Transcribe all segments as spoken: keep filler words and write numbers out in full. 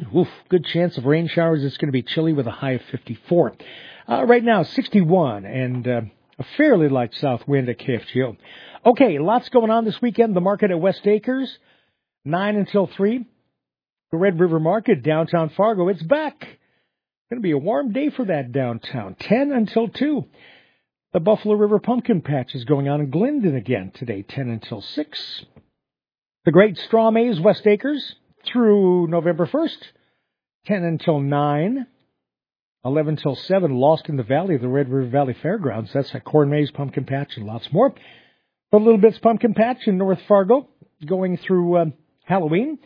Oof, good chance of rain showers. It's going to be chilly with a high of fifty-four. Uh, right now, sixty-one, and uh, a fairly light south wind at K F G O. Okay, lots going on this weekend. The market at West Acres, nine until three. The Red River Market, downtown Fargo, it's back. Going to be a warm day for that downtown, ten until two. The Buffalo River Pumpkin Patch is going on in Glendon again today, ten until six. The Great Straw Maze, West Acres, through November first, ten until nine. eleven until seven, Lost in the Valley of the Red River Valley Fairgrounds. That's at Corn Maze Pumpkin Patch and lots more. The Little Bits Pumpkin Patch in North Fargo, going through uh, Halloween.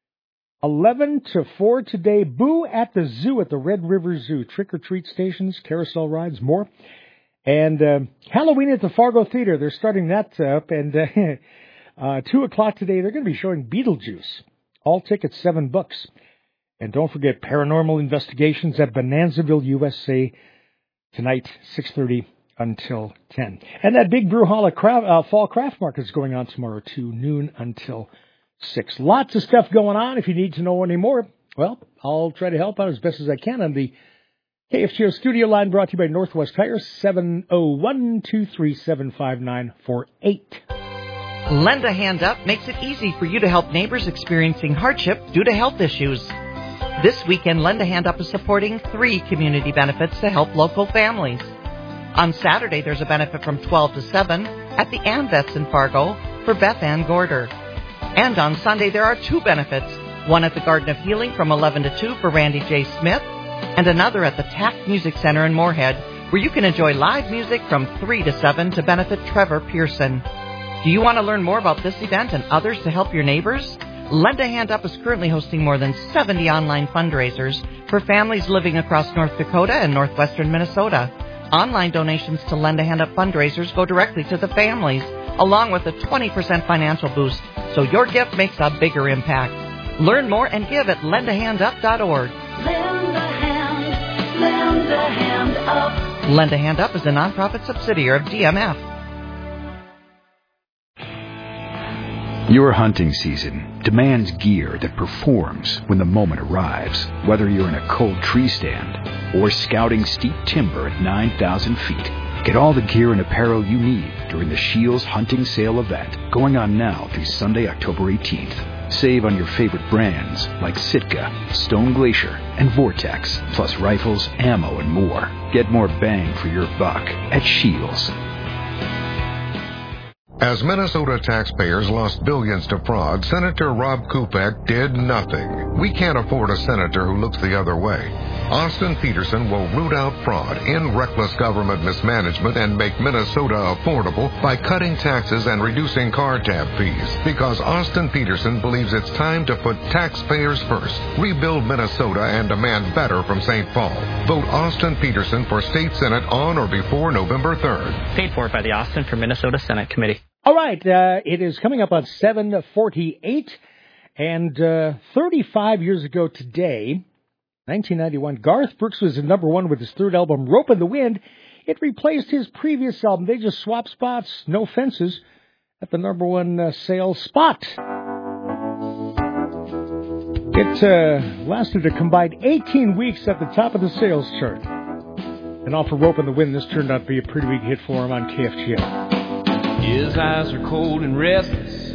eleven to four today, Boo at the Zoo at the Red River Zoo. Trick-or-treat stations, carousel rides, more. And uh, Halloween at the Fargo Theater, they're starting that up. And uh, uh, two o'clock today, they're going to be showing Beetlejuice. All tickets, seven bucks. And don't forget Paranormal Investigations at Bonanzaville, U S A, tonight, six thirty until ten. And that big Brewhalla craft, uh, Fall Craft Market is going on tomorrow, too, noon until six. Lots of stuff going on. If you need to know any more, well, I'll try to help out as best as I can on the K F G O studio line, brought to you by Northwest Tire, seven oh one, two three seven, five nine four eight. Lend a Hand Up makes it easy for you to help neighbors experiencing hardship due to health issues. This weekend, Lend a Hand Up is supporting three community benefits to help local families. On Saturday, there's a benefit from twelve to seven at the Anvets in Fargo for Beth Ann Gorder. And on Sunday, there are two benefits, one at the Garden of Healing from eleven to two for Randy J. Smith, and another at the Taft Music Center in Moorhead, where you can enjoy live music from three to seven to benefit Trevor Pearson. Do you want to learn more about this event and others to help your neighbors? Lend a Hand Up is currently hosting more than seventy online fundraisers for families living across North Dakota and northwestern Minnesota. Online donations to Lend a Hand Up fundraisers go directly to the families, along with a twenty percent financial boost, so your gift makes a bigger impact. Learn more and give at lend a hand up dot org. Lend a hand, lend a hand up. Lend a Hand Up is a nonprofit subsidiary of D M F. Your hunting season demands gear that performs when the moment arrives, whether you're in a cold tree stand or scouting steep timber at nine thousand feet. Get all the gear and apparel you need during the Shields Hunting Sale event, going on now through Sunday, October eighteenth. Save on your favorite brands like Sitka, Stone Glacier, and Vortex, plus rifles, ammo, and more. Get more bang for your buck at Shields. As Minnesota taxpayers lost billions to fraud, Senator Rob Kupek did nothing. We can't afford a senator who looks the other way. Austin Peterson will root out fraud, end reckless government mismanagement, and make Minnesota affordable by cutting taxes and reducing car tab fees. Because Austin Peterson believes it's time to put taxpayers first, rebuild Minnesota, and demand better from Saint Paul. Vote Austin Peterson for State Senate on or before November third. Paid for by the Austin for Minnesota Senate Committee. All right, uh, it is coming up on seven forty-eight, and uh, thirty-five years ago today, nineteen ninety-one, Garth Brooks was at number one with his third album, Rope in the Wind. It replaced his previous album. They just swapped spots, no fences, at the number one uh, sales spot. It uh, lasted a combined eighteen weeks at the top of the sales chart. And off of Rope in the Wind, this turned out to be a pretty big hit for him on K F G O. His eyes are cold and restless.